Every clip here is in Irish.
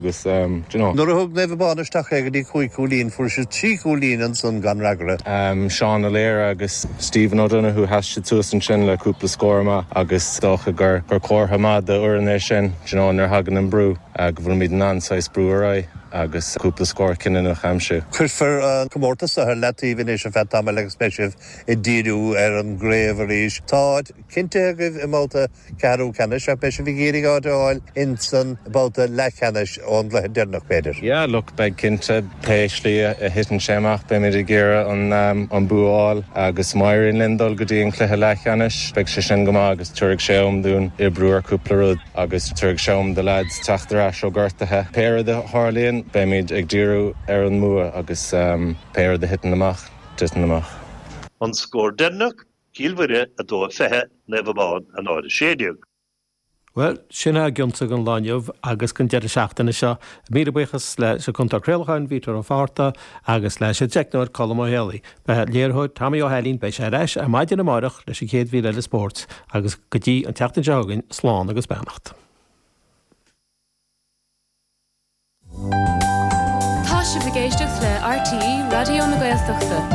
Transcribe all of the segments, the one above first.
Agus, Nor a hug nefh báineach ag dí chuig cúlín fuair sé trí cúlín an son gan ragra. Sean O'Leary agus Stephen O'Donoghue has sé tús an sin le cúpla scóirma agus dócha gur cóirtha mad de uirnéis sin, nar hagan an brú, go bhfuil míad an ansáis brúará agus cúpla scóir cinan a chaimsú. Chusfar comórtas a letí vinéis a fettam le spesif I díú an gréf a ríis. Táid cinnte agah I máta cearú canis a beis a bhí géirí gádáil insan báta le canis ón le dernach beidir. Yeah, look, beg cinnte péislí a hitan séach be mid a ggéire an búáil agus mairin lindal go dtíon chluthe le canis, beg sé sin go agus tuirg séom dún I brúar cúpla rud agus tuirg séom de lads teachtarrás ó gortathe. Péir de Harlíonn be mid ag díú an mua agus péir de hitan amach, ditan amach. An scór dernach, cílmhire a dó fethe nefh an áide séideag. Well, sinna gionnta an láineh agus gon deir seachtainna seo mí buchas le se contaréalchain vítar an fáta agus leis sé deicnáir colm ó héalaí. Be léirthid Tamí Ó Hélín bei sé reis a maidin na marach leis 100,000 le sport agus go dtí an teachtain deagainn sláán agus beannacht. Tá sé bhgéisteach le RTE Radio na Gaeltachta.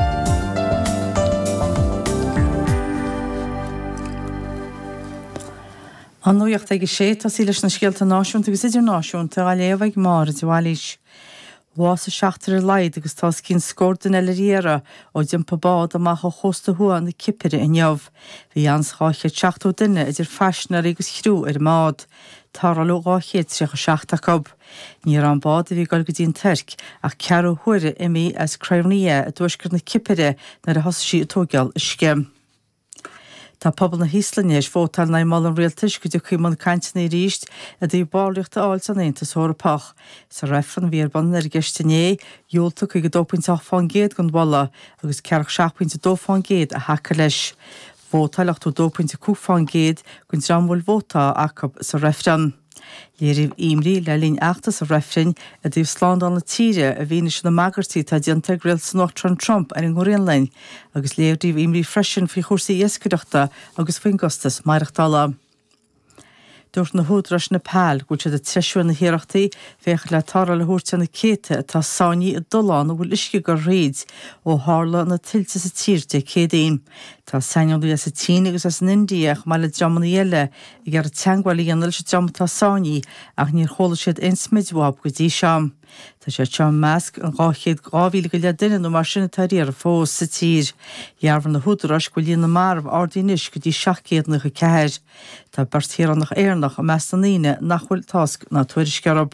An nuocht ag sé tá sí leis na scialta náisiúnta agus idir náisiúnta a léomh mar dúhalís. Bhás a seachtar leid agus tá cín scóirdan eile riara ó dimpa bád amach ó chosta thuain na cipire in neamh. Bhí ansáiche teachtú duine idir feisnar agus chrú mád. Tar lo gáchéad trí go seachtacob. Ní an bád a bhí gáil go dtíon terc ach cearú thuire imi as craimhníe a dúisgur na cipire nar a thosaí atógeal is scem. Tá pobl na híslannéis fótal na mal an réaltais go dtí chuimán caintna ríist a dtí báliachta áil san éantas thorapach. Sa refran bhíarban ar geistené, jóolta chu go 2.8 gon bhla agus cearach 7.2 a haca leis. Vótáileach tú 2.2 gon dramhfuil vóta acab sa refran. Léirih imrí le lín 8 sa refrin a dtíobh sláán na tíre a bhíine na magartí tá dianta grill san Trump ar an Ghoireann agus léirdíobh imrí freisin fao chósaí iescaireachta agus faoin gostas maireachtála. Dúirt na húdras na pál go sé de treisiúin na hiireachtaí féach le tara le húirte na céite tá sáinní a doláin bhfuil isci gur réid ó hála na tiltte sa tíirte cédaon. Tá sainú as sa tí agus as an Indiaach má le dramana eile I gar teanghil anil se dramata sáinní ach níor chola siad insmidhab go dtí seam. Tá sé team measc an 2,000 go le duine nó mar sinna taríar fós sa tír. Dhearbhan na húdras go líon na marmh ardínis go dtí 700 na go ceir. Tá bartíar nach éarnach a meastaníine nachhfuil tasc na tuairiscearab.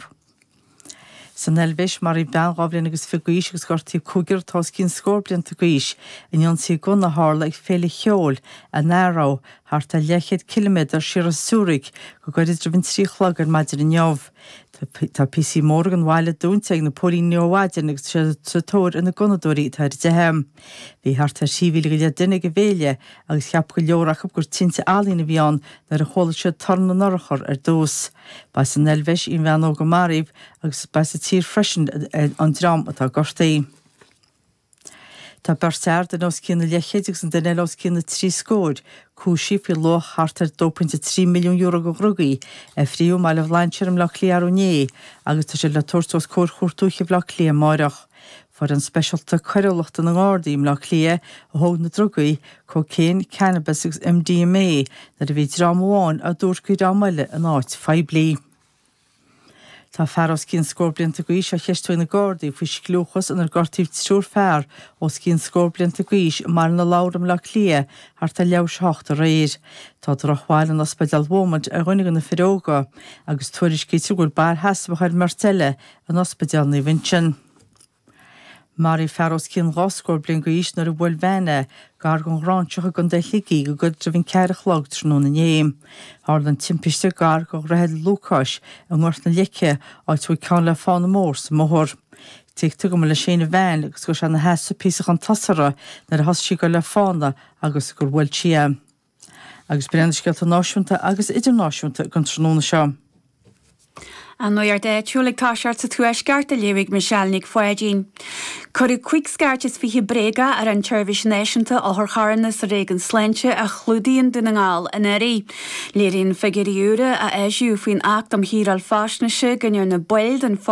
San elvis mar I ben gáblin agus figuís agus gortí cúgur tá cín scórblinta guís in ansaí gona hála ag féle cheol a nárá harta 10 km siar a Súrig go gaidir dribn trí chhlagar maidir in neamh. Tá PC Morgan bhaile dúnta ag na pólí neohaidir agus sa tóir in na gonadóí tar de hem. Bhí harta 7,000 go le duine go bhéile agus cheap go leorachab gur tinte álína bhíán nar a chola se tarna norachar ar dós. Ba san elvis in bhean ó go maríb agus ba sa tír freisin an drám atá gortaí. Tá barseir den os cína lechéidir san den os cína 3 scóir, cúsí fi loch hartar 2.3 milliún euro go rugaí a fríú má le bhlaintearm le cléarúné agus tá sé le tuairtós cór chuirtúchi bla clé marach. For an specialta chuireachta na gádaím le clé a thóg na drugaí cócéin, cannabis agus MDMA na a bhí drámháin a dúir go rámile an áit 5 bliain. Tá fearras cín scórblinta guís a cheistúin na gádaí faoi sclúchas an ar gortíh trúr fearr os cín scórblinta guís mar na láram le clé harta leabh seacht a réir. Tá rochháil an ospidal Womad a ghuinig na firóga agus tuairis cíte gúil bar heasbach ar martile an ospidal na Vinchin. Marí fearras cín ghascórblin guís nar a bhfuil bheine gar gon ránseach a gon de ligí go gud dribhín ceirech lag trnú na néim. Harlan timpiste gar go rahead Lucas an ghirt na lice áit bhui ceann le fána mór sa móthir. Tíochtú go le séna bhein agus go se na heasa písach an tasara nar a hasí go le fána agus gur bhfuil tíam. Agus brenn scialta náisiúnta agus idirnáisiúnta gon trnúna seo. An nóir de túlaigh táseart sa tuaisceart a léigh Michelnig foiidín. Cuirú cuiig scartas fihi brega ar an Turvish Nationta á thorcharanna sa régan sleinte a chlúdaíon duna ngáil in éirí. Léiríonn figuríúra a éisiú faoin act am hír al fásneise gannnear na build an